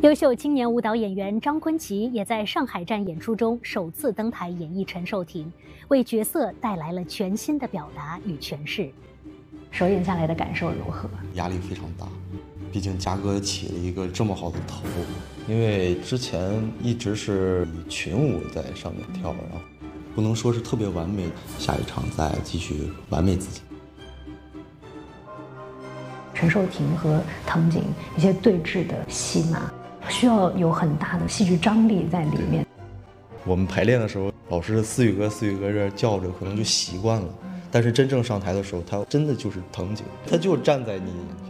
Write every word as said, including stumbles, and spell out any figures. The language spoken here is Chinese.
优秀青年舞蹈演员张坤琪也在上海站演出中首次登台演绎陈寿婷，为角色带来了全新的表达与诠释。首演下来的感受如何？ 压力非常大，毕竟嘉哥起了一个这么好的头， 因为之前一直是以群舞在上面跳，然后不能说是特别完美，下一场再继续完美自己。 陈寿婷和藤井一些对峙的戏码，需要有很大的戏剧张力在里面。 我们排练的时候，老师思雨哥思雨哥这叫着，可能就习惯了。但是真正上台的时候，他真的就是藤井，他就站在你